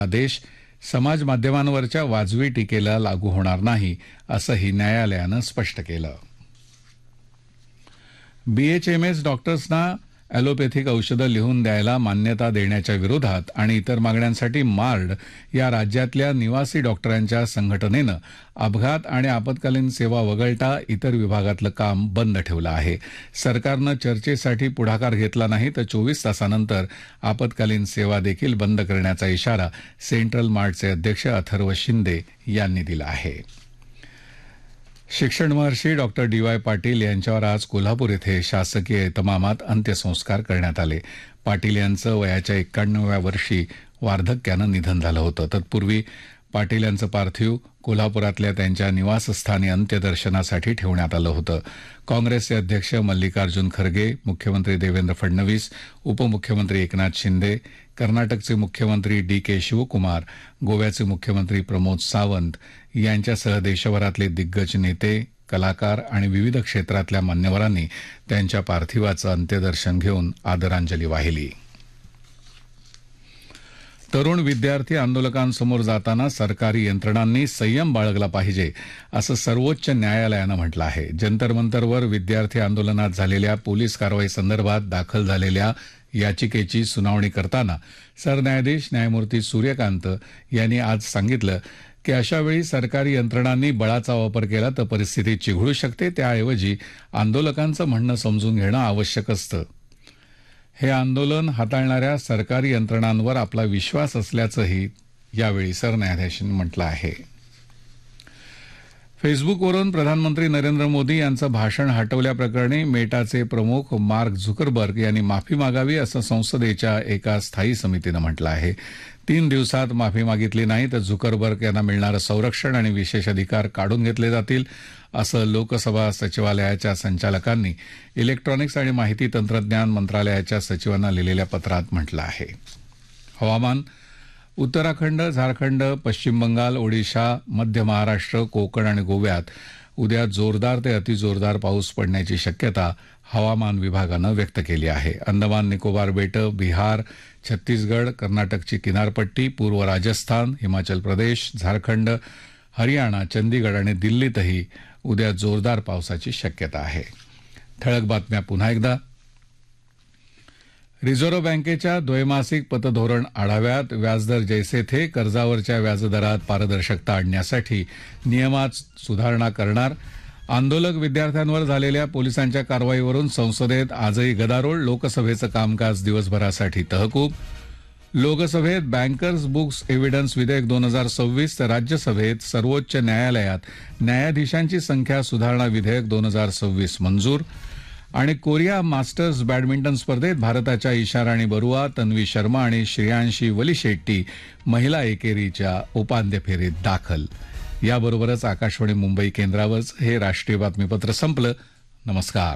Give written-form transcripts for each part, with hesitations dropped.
आदेश समाज माध्यमांवरच्या वाजवी टीकेला लागू होणार नाही असंही न्यायालयानं स्पष्ट केलं. बीएचएमएस डॉक्टर्सना ॲलोपॅथिक औषधं लिहून द्यायला मान्यता देण्याच्या विरोधात आणि इतर मागण्यांसाठी मार्ड या राज्यातल्या निवासी डॉक्टरांच्या संघटनेनं अपघात आणि आपत्कालीन सेवा वगळता इतर विभागातलं काम बंद ठेवलं आहे. सरकारनं चर्चेसाठी पुढाकार घेतला नाही तर 24 तासानंतर आपत्कालीन सेवा देखील बंद करण्याचा इशारा सेंट्रल मार्टचे अध्यक्ष अथर्व शिंदे यांनी दिला आहे. शिक्षण महर्षी डॉक्टर डी.वाय. पाटील यांच्यावर आज कोल्हापूर येथे शासकीय इतमामात अंत्यसंस्कार करण्यात आले. पाटील यांचं वयाच्या 91व्या वर्षी वार्धक्यानं निधन झालं होतं. तत्पूर्वी पाटील यांचं पार्थिव कोल्हापुरातल्या त्यांच्या निवासस्थानी अंत्यदर्शनासाठी ठेवण्यात आलं होतं. काँग्रेसचे अध्यक्ष मल्लिकार्जुन खरगे, मुख्यमंत्री देवेंद्र फडणवीस, उपमुख्यमंत्री एकनाथ शिंदे, कर्नाटकचे मुख्यमंत्री डी.के. शिवकुमार, गोव्याचे मुख्यमंत्री प्रमोद सावंत यांच्यासह देशभरातले दिग्गज नेते, कलाकार आणि विविध क्षेत्रातल्या मान्यवरांनी त्यांच्या पार्थिवाचं अंत्यदर्शन घेऊन आदरांजली वाहिली. तरुण विद्यार्थी आंदोलकांसमोर जाताना सरकारी यंत्रणांनी संयम बाळगला पाहिजे असं सर्वोच्च न्यायालयानं म्हटलं आहे. जंतर मंतरवर विद्यार्थी आंदोलनात झालेल्या पोलीस कारवाईसंदर्भात दाखल झालेल्या याचिकेची सुनावणी करताना सरन्यायाधीश न्यायमूर्ती सूर्यकांत यांनी आज सांगितलं की अशावेळी सरकारी यंत्रणांनी बळाचा वापर केला तर परिस्थिती चिघळू शकते. त्याऐवजी आंदोलकांचं म्हणणं समजून घेणं आवश्यक असतं. हे आंदोलन हाताळणाऱ्या सरकारी यंत्रणांवर आपला विश्वास असल्याचंही यावेळी सरन्यायाधीशांनी म्हटलं आहे. फेसबुकवरून प्रधानमंत्री नरेंद्र मोदी यांचं भाषण हटवल्याप्रकरणी मेटाचे प्रमुख मार्क झुकरबर्ग यांनी माफी मागावी असं संसदेच्या एका स्थायी समितीनं म्हटलं आहे. 3 दिवसात माफी मागितली नाही तर झुकरबर्ग यांना मिळणारं संरक्षण आणि विशेष अधिकार काढून घेतले जातील असं लोकसभा सचिवालयाच्या संचालकांनी इलेक्ट्रॉनिक्स आणि माहिती तंत्रज्ञान मंत्रालयाच्या सचिवांना लिहिलेल्या पत्रात म्हटलं आहे. हवामान. उत्तराखंड, झारखंड, पश्चिम बंगाल, ओडिशा, मध्य महाराष्ट्र, कोकण आणि गोव्यात उद्या जोरदार ते अतिजोरदार पाऊस पडण्याची शक्यता हवामान विभागानं व्यक्त केली आहे. अंदमान निकोबार बेटं, बिहार, छत्तीसगड, कर्नाटकची किनारपट्टी, पूर्व राजस्थान, हिमाचल प्रदेश, झारखंड, हरियाणा, चंदीगड आणि दिल्लीतही उद्या जोरदार पावसाची शक्यता आहे. ठळक बातम्या पुन्हा एकदा. रिझर्व्ह बँकेच्या द्वैमासिक पतधोरण आढाव्यात व्याजदर जैसे थे, कर्जावरच्या व्याजदरात पारदर्शकता आणण्यासाठी नियमात सुधारणा करणार. आंदोलक विद्यार्थ्यांवर झालेल्या पोलिसांच्या कारवाईवरून संसदेत आजही गदारोळ. लोकसभेचं कामकाज दिवसभरासाठी तहकूब. लोकसभेत बँकर्स बुक्स एव्हिडन्स विधेयक 2026 तर राज्यसभेत सर्वोच्च न्यायालयात न्यायाधीशांची संख्या सुधारणा विधेयक 2026 मंजूर. आणि कोरिया मास्टर्स बॅडमिंटन स्पर्धेत भारताच्या ईशाराणी बरुआ, तन्वी शर्मा आणि श्रेयांशी वलीशेट्टी महिला एकेरीच्या उपांत्य फेरीत दाखल. याबरोबरच आकाशवाणी मुंबई केंद्रावरचं हे राष्ट्रीय बातमीपत्र संपलं. नमस्कार.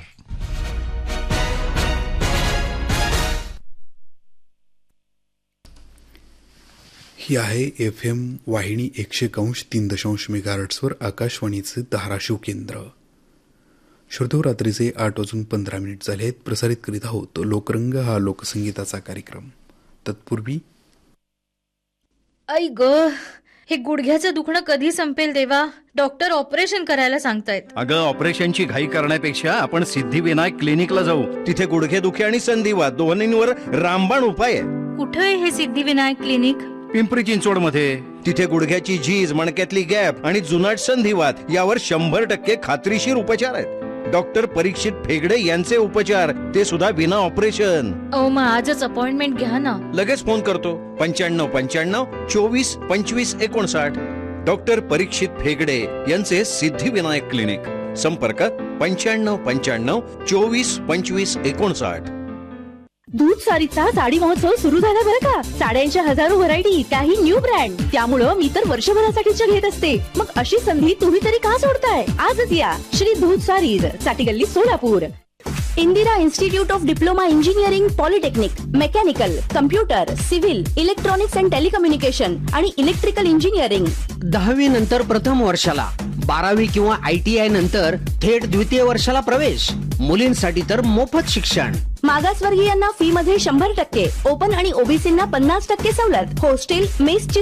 ही आहे FM वाहिनी 100.3 मेगाहर्ट्झवर आकाशवाणीचे धाराशिव केंद्र. श्रोतो, रात्रीचे 8:15 झाले आहेत. प्रसारित करीत आहोत लोकरंग हा लोकसंगीताचा कार्यक्रम. तत्पूर्वी आई ग, हे गुडघ्याचं दुखणं कधी संपेल देवा? डॉक्टर ऑपरेशन करायला सांगतायत. अगं, ऑपरेशनची घाई करण्यापेक्षा आपण सिद्धिविनायक क्लिनिकला जाऊ. तिथे गुडघेदुखी आणि संधिवात दोन्हींवर रामबाण उपाय आहे. कुठे आहे हे सिद्धिविनायक क्लिनिक? पिंपरी चिंचवड मध्ये. तिथे गुडघ्याची झीज, मणक्यातली गॅप आणि जुनाट संधिवात यावर 100% खात्रीशीर उपचार आहेत. डॉक्टर परीक्षित फेगडे यांचे उपचार, ते सुद्धा बिना ऑपरेशन. मग आजच अपॉइंटमेंट घ्या ना. लगेच फोन करतो. 9595 24 25 59. डॉक्टर परीक्षित फेगडे यांचे सिद्धिविनायक क्लिनिक. संपर्क 9595 24 25 59. दूध सारीचा साडी महोत्सव सुरू झाला बरं का. साड्यांच्या हजारो व्हरायटी, काही न्यू ब्रँड. त्यामुळं मी तर वर्षभरासाठीच्या घेत असते. मग अशी संधी तुम्ही तरी का सोडताय? आजच या श्री दूध सारीज, साठी गल्ली, Solapur. Indira institute of diploma engineering, polytechnic, mechanical, computer, civil, electronics and telecommunication आणि इलेक्ट्रिकल इंजिनिअरिंग. 10वी नंतर प्रथम वर्षाला, 12वी किंवा ITI नंतर थेट द्वितीय वर्षाला प्रवेश. मुलींसाठी तर मोफत शिक्षण. मागासवर्गीयांना फी मध्ये 100%, ओपन आणि ओबीसींना 50% सवलत. हॉस्टेल, मेसची